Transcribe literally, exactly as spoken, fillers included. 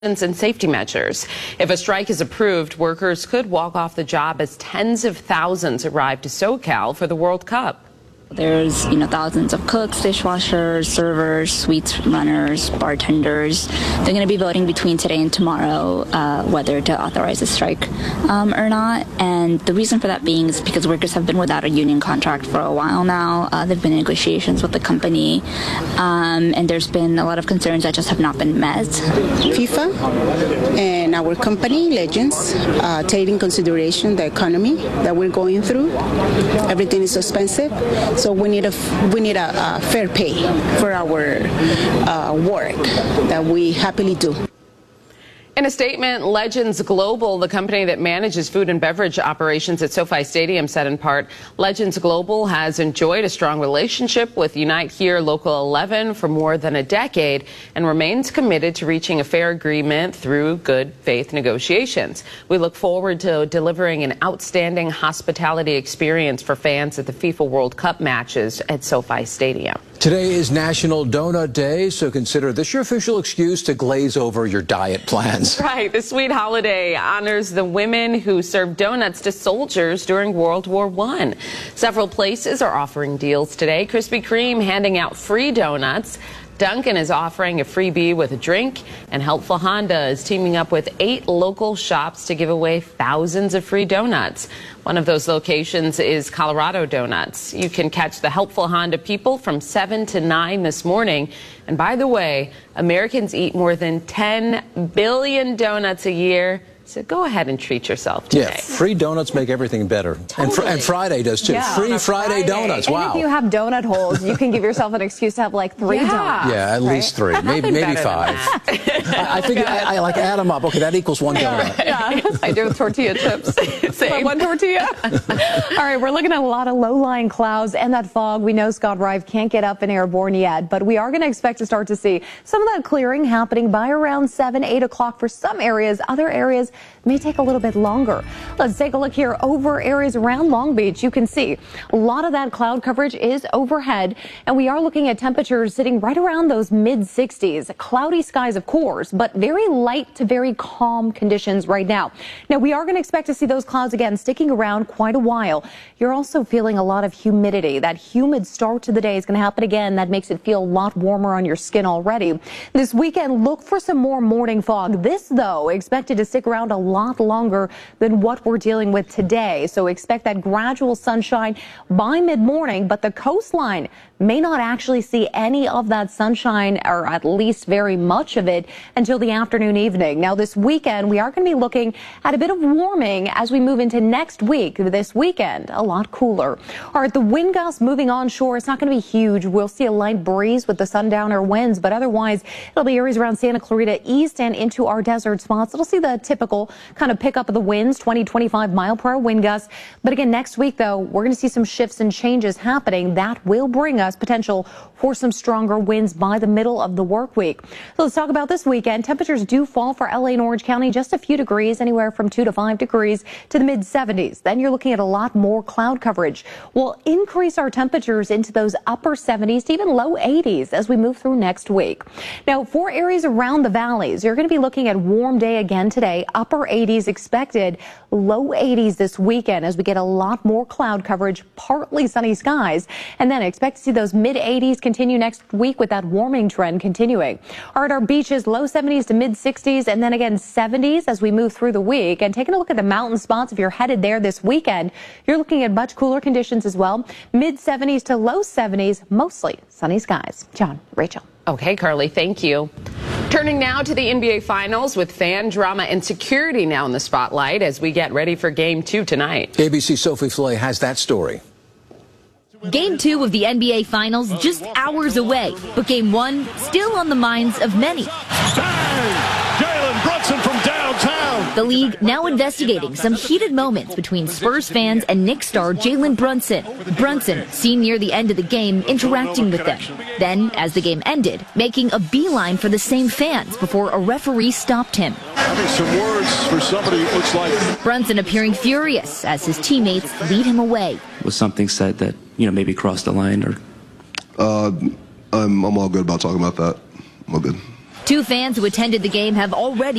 and safety measures. If a strike is approved, workers could walk off the job as tens of thousands arrive to SoCal for the World Cup. There's, you know, thousands of cooks, dishwashers, servers, suites runners, bartenders. They're going to be voting between today and tomorrow uh, whether to authorize a strike um, or not. And the reason for that being is because workers have been without a union contract for a while now. Uh, there have been negotiations with the company, um, and there's been a lot of concerns that just have not been met. FIFA and our company, Legends, uh, take in consideration the economy that we're going through. Everything is expensive. So we need a we need a, a fair pay for our uh, work that we happily do. In a statement, Legends Global, the company that manages food and beverage operations at SoFi Stadium, said in part, Legends Global has enjoyed a strong relationship with Unite Here Local eleven for more than a decade and remains committed to reaching a fair agreement through good faith negotiations. We look forward to delivering an outstanding hospitality experience for fans at the FIFA World Cup matches at SoFi Stadium. Today is National Donut Day, so consider this your official excuse to glaze over your diet plans. Right. The sweet holiday honors the women who served donuts to soldiers during World War One. Several places are offering deals today. Krispy Kreme handing out free donuts. Dunkin' is offering a freebie with a drink, and Helpful Honda is teaming up with eight local shops to give away thousands of free donuts. One of those locations is Colorado Donuts. You can catch the Helpful Honda people from seven to nine this morning. And by the way, Americans eat more than ten billion donuts a year. So go ahead and treat yourself today. Yeah, free donuts make everything better. Totally. And, fr and Friday does too. Yeah, free Friday, Friday donuts. And wow. if you have donut holes, you can give yourself an excuse to have like three Yeah. donuts. Yeah, at right? least three. Maybe maybe five. I, I think I, I like add them up. Okay, that equals one donut. Yeah, I do with tortilla chips. Same. One tortilla. All right, we're looking at a lot of low-lying clouds and that fog. We know Scott Rive can't get up and airborne yet, but we are going to expect to start to see some of that clearing happening by around seven, eight o'clock for some areas. Other areas may take a little bit longer. Let's take a look here over areas around Long Beach. You can see a lot of that cloud coverage is overhead, and we are looking at temperatures sitting right around those mid sixties. Cloudy skies, of course, but very light to very calm conditions right now. Now, we are going to expect to see those clouds again sticking around quite a while. You're also feeling a lot of humidity. That humid start to the day is going to happen again. That makes it feel a lot warmer on your skin already. This weekend, look for some more morning fog. This, though, expected to stick around a lot longer than what we're dealing with today. So expect that gradual sunshine by mid-morning, but the coastline may not actually see any of that sunshine, or at least very much of it, until the afternoon evening. Now, this weekend, we are going to be looking at a bit of warming as we move into next week. This weekend, a lot cooler. All right, the wind gusts moving onshore, it's not going to be huge. We'll see a light breeze with the sundowner winds, but otherwise, it'll be areas around Santa Clarita East and into our desert spots. It'll see the typical kind of pickup of the winds, twenty, twenty-five mile per hour wind gusts. But again, next week, though, we're going to see some shifts and changes happening. That will bring us potential for some stronger winds by the middle of the work week. So let's talk about this weekend. Temperatures do fall for L A and Orange County just a few degrees, anywhere from two to five degrees to the mid seventies. Then you're looking at a lot more cloud coverage. We'll increase our temperatures into those upper seventies to even low eighties as we move through next week. Now, for areas around the valleys, you're going to be looking at warm day again today, upper eighties expected, low eighties this weekend as we get a lot more cloud coverage, partly sunny skies, and then expect to see those mid eighties continue next week with that warming trend continuing. All right, our beaches, low seventies to mid sixties, and then again seventies as we move through the week. And taking a look at the mountain spots, if you're headed there this weekend, you're looking at much cooler conditions as well. mid seventies to low seventies, mostly sunny skies. John, Rachel. Okay, Carly, thank you. Turning now to the N B A Finals with fan drama and security now in the spotlight as we get ready for Game two tonight. A B C Sophie Flay has that story. Game two of the N B A Finals just hours away, but Game one still on the minds of many. Jalen Brunson from downtown. The league now investigating some heated moments between Spurs fans and Knicks star Jalen Brunson. Brunson, seen near the end of the game, interacting with them. Then, as the game ended, making a beeline for the same fans before a referee stopped him. Having some words for somebody who looks like Brunson appearing furious as his teammates lead him away. Was something said that, you know, maybe crossed the line or? Uh, I'm, I'm all good about talking about that. I'm all good. Two fans who attended the game have already